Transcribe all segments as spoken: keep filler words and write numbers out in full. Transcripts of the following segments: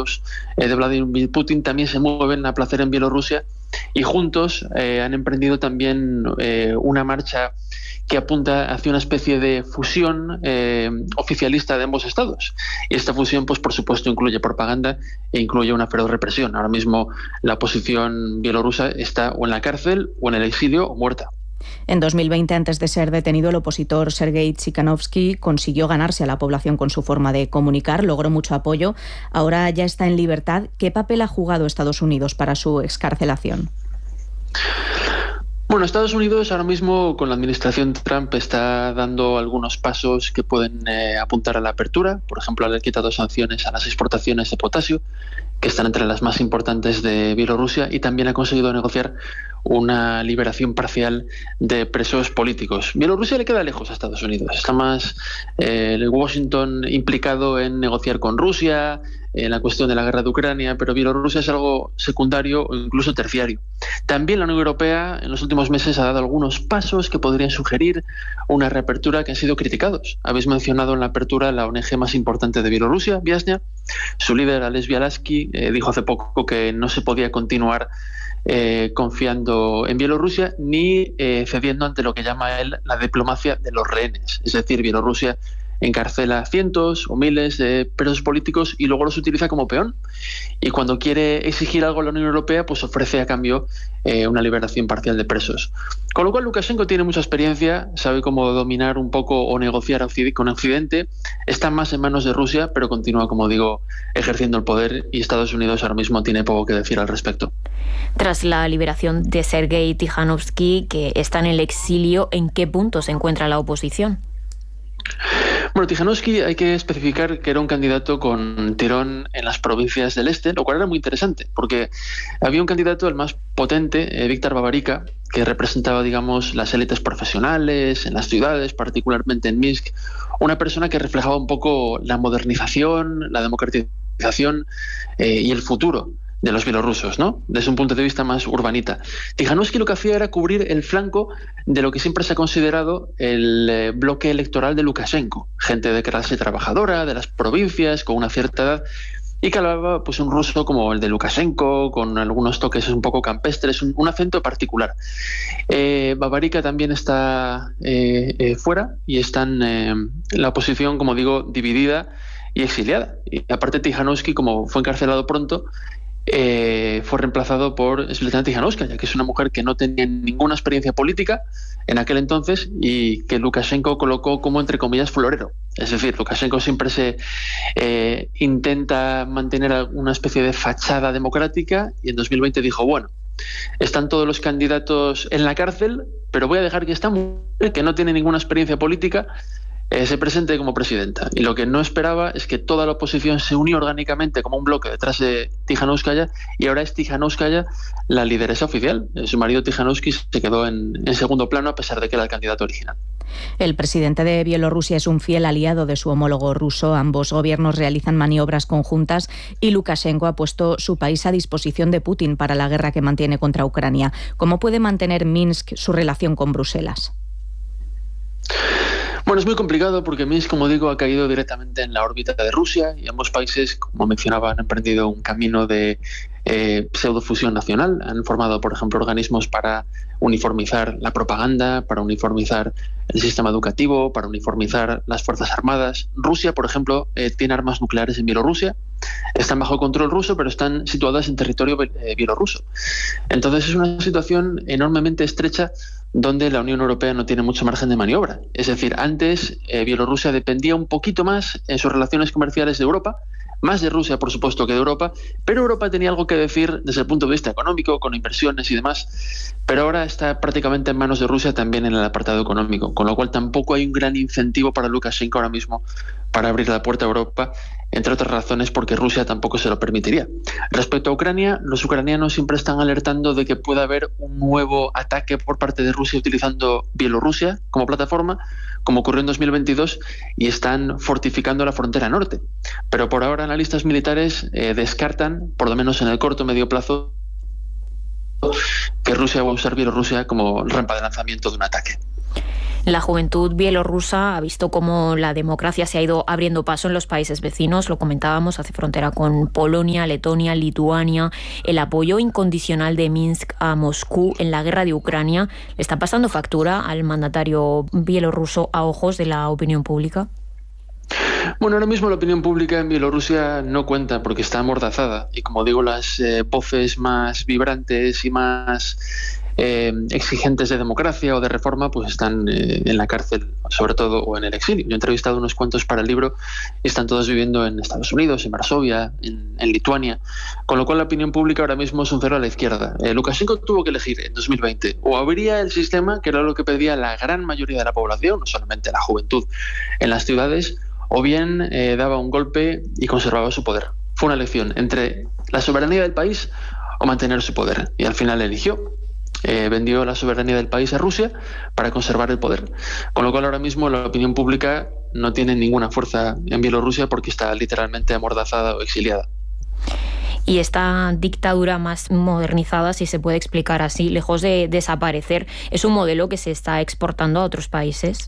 seguidores eh, de Vladimir Putin también se mueven a placer en Bielorrusia y juntos eh, han emprendido también eh, una marcha que apunta hacia una especie de fusión eh, oficialista de ambos estados. Y esta fusión, pues por supuesto, incluye propaganda e incluye una feroz represión. Ahora mismo la oposición bielorrusa está o en la cárcel o en el exilio o muerta. En dos mil veinte, antes de ser detenido, el opositor Sergei Tsikhanovsky consiguió ganarse a la población con su forma de comunicar, logró mucho apoyo. Ahora ya está en libertad. ¿Qué papel ha jugado Estados Unidos para su excarcelación? Bueno, Estados Unidos ahora mismo con la administración Trump está dando algunos pasos que pueden eh, apuntar a la apertura. Por ejemplo, le ha quitado sanciones a las exportaciones de potasio, que están entre las más importantes de Bielorrusia, y también ha conseguido negociar una liberación parcial de presos políticos. Bielorrusia le queda lejos a Estados Unidos. Está más eh, Washington implicado en negociar con Rusia, en la cuestión de la guerra de Ucrania, pero Bielorrusia es algo secundario o incluso terciario. También la Unión Europea en los últimos meses ha dado algunos pasos que podrían sugerir una reapertura que han sido criticados. Habéis mencionado en la apertura la O N G más importante de Bielorrusia, Viasna. Su líder, Ales Bialatski, eh, dijo hace poco que no se podía continuar eh, confiando en Bielorrusia ni eh, cediendo ante lo que llama él la diplomacia de los rehenes. Es decir, Bielorrusia encarcela cientos o miles de presos políticos y luego los utiliza como peón. Y cuando quiere exigir algo a la Unión Europea, pues ofrece a cambio eh, una liberación parcial de presos. Con lo cual Lukashenko tiene mucha experiencia, sabe cómo dominar un poco o negociar con Occidente, está más en manos de Rusia, pero continúa, como digo, ejerciendo el poder, y Estados Unidos ahora mismo tiene poco que decir al respecto. Tras la liberación de Sergei Tsikhanovsky, que está en el exilio, ¿en qué punto se encuentra la oposición? Bueno, Tsikhanovsky hay que especificar que era un candidato con tirón en las provincias del este, lo cual era muy interesante, porque había un candidato, el más potente, eh, Víctor Babarika, que representaba, digamos, las élites profesionales en las ciudades, particularmente en Minsk, una persona que reflejaba un poco la modernización, la democratización eh, y el futuro de los bielorrusos, ¿no? Desde un punto de vista más urbanita. Tsikhanovsky lo que hacía era cubrir el flanco de lo que siempre se ha considerado el eh, bloque electoral de Lukashenko, gente de clase trabajadora, de las provincias, con una cierta edad, y que hablaba pues un ruso como el de Lukashenko, con algunos toques un poco campestres, un, un acento particular. Eh, Babarika también está eh, eh, fuera, y está en eh, la oposición, como digo, dividida y exiliada. Y aparte Tsikhanovsky, como fue encarcelado pronto, Eh, fue reemplazado por Svetlana Tikhanovskaya, que es una mujer que no tenía ninguna experiencia política en aquel entonces y que Lukashenko colocó como, entre comillas, florero. Es decir, Lukashenko siempre se eh, intenta mantener una especie de fachada democrática, y en dos mil veinte dijo, bueno, están todos los candidatos en la cárcel, pero voy a dejar que esta mujer, que no tiene ninguna experiencia política, Eh, se presente como presidenta. Y lo que no esperaba es que toda la oposición se unió orgánicamente como un bloque detrás de Tikhanovskaya, y ahora es Tikhanovskaya la lideresa oficial. Eh, su marido Tikhanovsky se quedó en, en segundo plano a pesar de que era el candidato original. El presidente de Bielorrusia es un fiel aliado de su homólogo ruso. Ambos gobiernos realizan maniobras conjuntas y Lukashenko ha puesto su país a disposición de Putin para la guerra que mantiene contra Ucrania. ¿Cómo puede mantener Minsk su relación con Bruselas? Bueno, es muy complicado porque Minsk, como digo, ha caído directamente en la órbita de Rusia, y ambos países, como mencionaba, han emprendido un camino de eh, pseudofusión nacional. Han formado, por ejemplo, organismos para uniformizar la propaganda, para uniformizar el sistema educativo, para uniformizar las fuerzas armadas. Rusia, por ejemplo, eh, tiene armas nucleares en Bielorrusia. Están bajo control ruso, pero están situadas en territorio eh, bielorruso. Entonces es una situación enormemente estrecha donde la Unión Europea no tiene mucho margen de maniobra. Es decir, antes eh, Bielorrusia dependía un poquito más en sus relaciones comerciales de Europa, más de Rusia, por supuesto, que de Europa, pero Europa tenía algo que decir desde el punto de vista económico, con inversiones y demás, pero ahora está prácticamente en manos de Rusia también en el apartado económico, con lo cual tampoco hay un gran incentivo para Lukashenko ahora mismo para abrir la puerta a Europa, entre otras razones porque Rusia tampoco se lo permitiría. Respecto a Ucrania, los ucranianos siempre están alertando de que pueda haber un nuevo ataque por parte de Rusia utilizando Bielorrusia como plataforma, como ocurrió en dos mil veintidós, y están fortificando la frontera norte. Pero por ahora analistas militares eh, descartan, por lo menos en el corto o medio plazo, que Rusia va a usar Bielorrusia como rampa de lanzamiento de un ataque. La juventud bielorrusa ha visto cómo la democracia se ha ido abriendo paso en los países vecinos, lo comentábamos, hace frontera con Polonia, Letonia, Lituania. El apoyo incondicional de Minsk a Moscú en la guerra de Ucrania le está pasando factura al mandatario bielorruso a ojos de la opinión pública. Bueno, ahora mismo la opinión pública en Bielorrusia no cuenta porque está amordazada y, como digo, las eh, voces más vibrantes y más eh, exigentes de democracia o de reforma pues están eh, en la cárcel, sobre todo, o en el exilio. Yo he entrevistado unos cuantos para el libro y están todos viviendo en Estados Unidos, en Varsovia, en, en Lituania, con lo cual la opinión pública ahora mismo es un cero a la izquierda. Eh, Lukashenko tuvo que elegir en dos mil veinte o abría el sistema, que era lo que pedía la gran mayoría de la población, no solamente la juventud en las ciudades, o bien eh, daba un golpe y conservaba su poder. Fue una elección entre la soberanía del país o mantener su poder. Y al final eligió. Eh, vendió la soberanía del país a Rusia para conservar el poder. Con lo cual ahora mismo la opinión pública no tiene ninguna fuerza en Bielorrusia porque está literalmente amordazada o exiliada. Y esta dictadura más modernizada, si se puede explicar así, lejos de desaparecer, ¿es un modelo que se está exportando a otros países?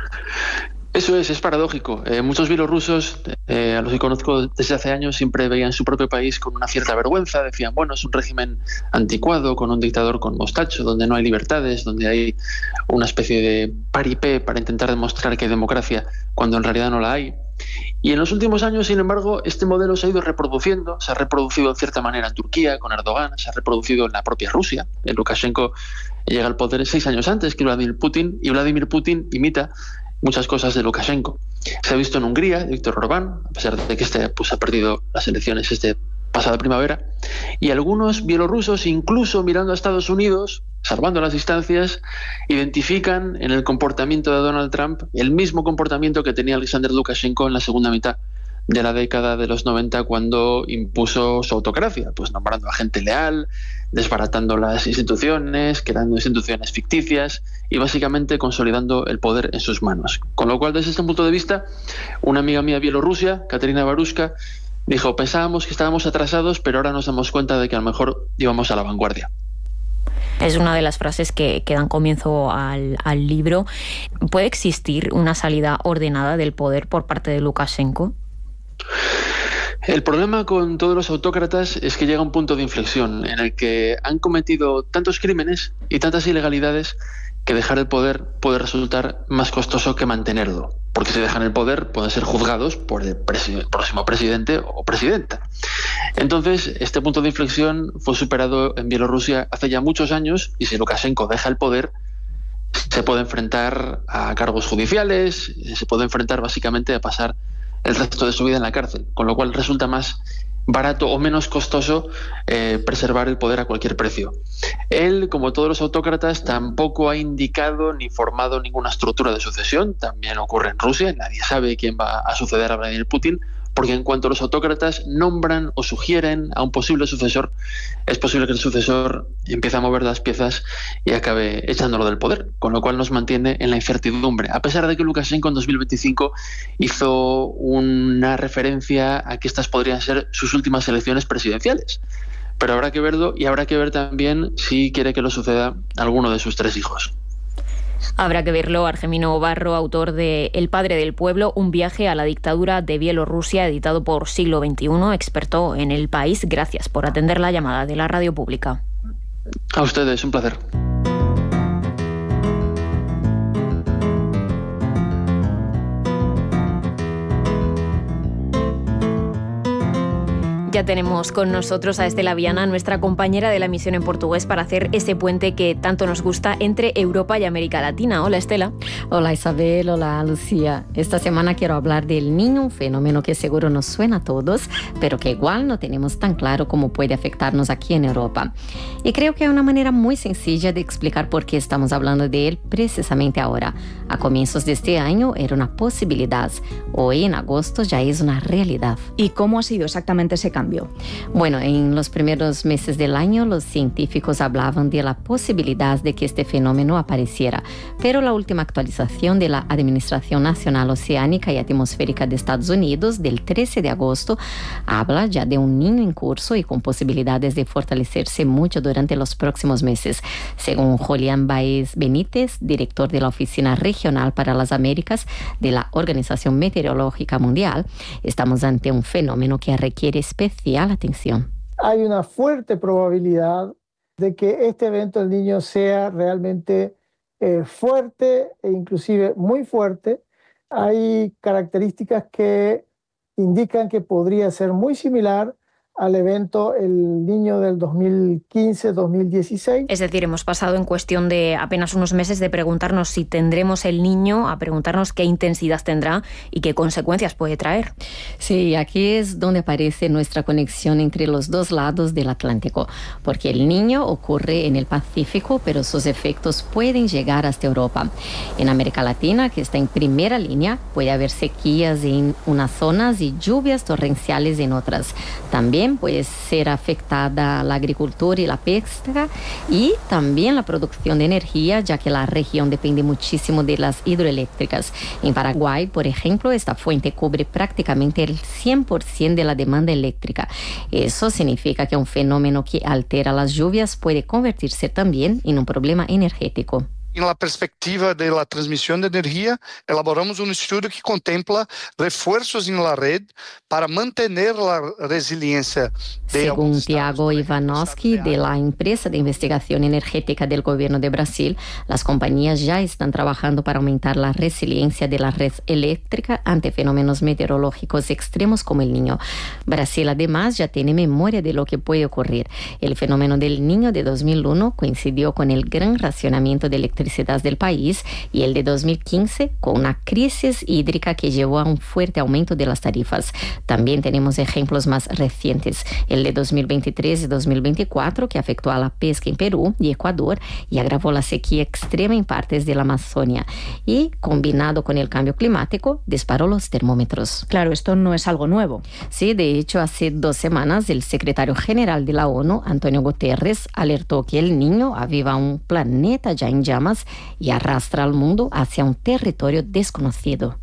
Eso es, es paradójico. Eh, muchos bielorrusos, eh, a los que conozco desde hace años, siempre veían su propio país con una cierta vergüenza. Decían, bueno, es un régimen anticuado, con un dictador con mostacho, donde no hay libertades, donde hay una especie de paripé para intentar demostrar que hay democracia, cuando en realidad no la hay. Y en los últimos años, sin embargo, este modelo se ha ido reproduciendo. Se ha reproducido en cierta manera en Turquía, con Erdogan, se ha reproducido en la propia Rusia. El Lukashenko llega al poder seis años antes que Vladimir Putin, y Vladimir Putin imita muchas cosas de Lukashenko. Se ha visto en Hungría, Víctor Orbán, a pesar de que este pues, ha perdido las elecciones este pasada primavera, y algunos bielorrusos, incluso mirando a Estados Unidos, salvando las distancias, identifican en el comportamiento de Donald Trump el mismo comportamiento que tenía Alexander Lukashenko en la segunda mitad de la década de los noventa, cuando impuso su autocracia, pues nombrando a gente leal, desbaratando las instituciones, creando instituciones ficticias y básicamente consolidando el poder en sus manos. Con lo cual, desde este punto de vista, una amiga mía bielorrusia, Katerina Baruska, dijo, pensábamos que estábamos atrasados, pero ahora nos damos cuenta de que a lo mejor íbamos a la vanguardia. Es una de las frases que, que dan comienzo al, al libro. ¿Puede existir una salida ordenada del poder por parte de Lukashenko? El problema con todos los autócratas es que llega un punto de inflexión en el que han cometido tantos crímenes y tantas ilegalidades que dejar el poder puede resultar más costoso que mantenerlo. Porque si dejan el poder pueden ser juzgados por el presi- próximo presidente o presidenta. Entonces, este punto de inflexión fue superado en Bielorrusia hace ya muchos años, y si Lukashenko deja el poder, se puede enfrentar a cargos judiciales, se puede enfrentar básicamente a pasar el resto de su vida en la cárcel, con lo cual resulta más barato o menos costoso eh, preservar el poder a cualquier precio. Él, como todos los autócratas, tampoco ha indicado ni formado ninguna estructura de sucesión. También ocurre en Rusia, nadie sabe quién va a suceder a Vladimir Putin, porque en cuanto los autócratas nombran o sugieren a un posible sucesor, es posible que el sucesor empiece a mover las piezas y acabe echándolo del poder, con lo cual nos mantiene en la incertidumbre, a pesar de que Lukashenko en dos mil veinticinco hizo una referencia a que estas podrían ser sus últimas elecciones presidenciales. Pero habrá que verlo, y habrá que ver también si quiere que lo suceda a alguno de sus tres hijos. Habrá que verlo. Argemino Barro, autor de El padre del pueblo, un viaje a la dictadura de Bielorrusia, editado por Siglo veintiuno, experto en el país. Gracias por atender la llamada de la radio pública. A ustedes, un placer. Ya tenemos con nosotros a Estela Viana, nuestra compañera de la emisión en portugués, para hacer ese puente que tanto nos gusta entre Europa y América Latina. Hola, Estela. Hola, Isabel. Hola, Lucía. Esta semana quiero hablar del Niño, un fenómeno que seguro nos suena a todos, pero que igual no tenemos tan claro cómo puede afectarnos aquí en Europa. Y creo que hay una manera muy sencilla de explicar por qué estamos hablando de él precisamente ahora. A comienzos de este año era una posibilidad. Hoy, en agosto, ya es una realidad. ¿Y cómo ha sido exactamente ese cambio? cambio. Bueno, en los primeros meses del año los científicos hablaban de la posibilidad de que este fenómeno apareciera, pero la última actualización de la Administración Nacional Oceánica y Atmosférica de Estados Unidos del trece de agosto habla ya de un niño en curso y con posibilidades de fortalecerse mucho durante los próximos meses. Según Julián Baez Benítez, director de la Oficina Regional para las Américas de la Organización Meteorológica Mundial, estamos ante un fenómeno que requiere especial atención. Hay una fuerte probabilidad de que este evento del Niño sea realmente eh, fuerte e inclusive muy fuerte. Hay características que indican que podría ser muy similar al evento El Niño del dos mil quince dos mil dieciséis. Es decir, hemos pasado en cuestión de apenas unos meses de preguntarnos si tendremos el Niño a preguntarnos qué intensidad tendrá y qué consecuencias puede traer. Sí, aquí es donde aparece nuestra conexión entre los dos lados del Atlántico, porque el Niño ocurre en el Pacífico, pero sus efectos pueden llegar hasta Europa. En América Latina, que está en primera línea, puede haber sequías en unas zonas y lluvias torrenciales en otras. También puede ser afectada la agricultura y la pesca y también la producción de energía, ya que la región depende muchísimo de las hidroeléctricas. En Paraguay, por ejemplo, esta fuente cubre prácticamente el cien por ciento de la demanda eléctrica. Eso significa que un fenómeno que altera las lluvias puede convertirse también en un problema energético. En la perspectiva de la transmisión de energía, elaboramos un estudio que contempla refuerzos en la red para mantener la resiliencia. Según Tiago Ivanovsky, de la empresa de investigación energética del gobierno de Brasil, las compañías ya están trabajando para aumentar la resiliencia de la red eléctrica ante fenómenos meteorológicos extremos como el Niño. Brasil además ya tiene memoria de lo que puede ocurrir. El fenómeno del Niño de dos mil uno coincidió con el gran racionamiento de electricidad del país y el de dos mil quince con una crisis hídrica que llevó a un fuerte aumento de las tarifas. También tenemos ejemplos más recientes, el de dos mil veintitrés y dos mil veinticuatro que afectó a la pesca en Perú y Ecuador y agravó la sequía extrema en partes de la Amazonia y, combinado con el cambio climático, disparó los termómetros. Claro, esto no es algo nuevo. Sí, de hecho, hace dos semanas el secretario general de la ONU, Antonio Guterres, alertó que el Niño aviva un planeta ya en llamas y arrastra al mundo hacia un territorio desconocido.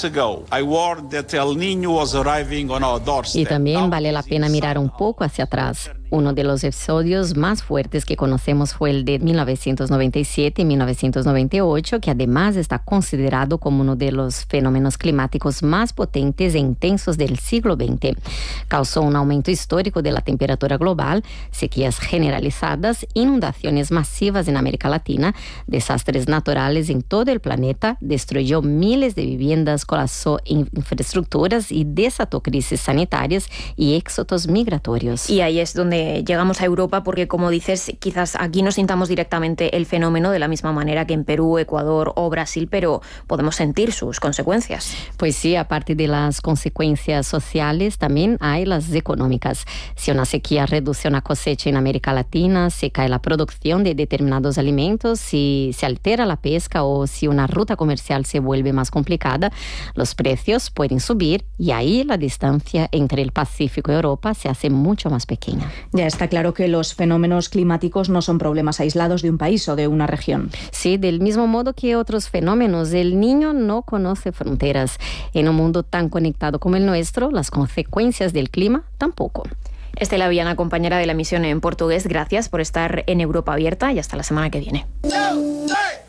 Y también vale la pena mirar un poco hacia atrás. Uno de los episodios más fuertes que conocemos fue el de mil novecientos noventa y siete y mil novecientos noventa y ocho, que además está considerado como uno de los fenómenos climáticos más potentes e intensos del siglo veinte. Causó un aumento histórico de la temperatura global, sequías generalizadas, inundaciones masivas en América Latina, desastres naturales en todo el planeta, destruyó miles de viviendas, colapsó infraestructuras y desató crisis sanitarias y éxodos migratorios. Y ahí es donde llegamos a Europa porque, como dices, quizás aquí no sintamos directamente el fenómeno de la misma manera que en Perú, Ecuador o Brasil, pero podemos sentir sus consecuencias. Pues sí, aparte de las consecuencias sociales, también hay las económicas. Si una sequía reduce una cosecha en América Latina, se cae la producción de determinados alimentos, si se altera la pesca o si una ruta comercial se vuelve más complicada, los precios pueden subir y ahí la distancia entre el Pacífico y Europa se hace mucho más pequeña. Ya está claro que los fenómenos climáticos no son problemas aislados de un país o de una región. Sí, del mismo modo que otros fenómenos, el Niño no conoce fronteras. En un mundo tan conectado como el nuestro, las consecuencias del clima tampoco. Estela Viana, compañera de la emisión en portugués, gracias por estar en Europa Abierta y hasta la semana que viene.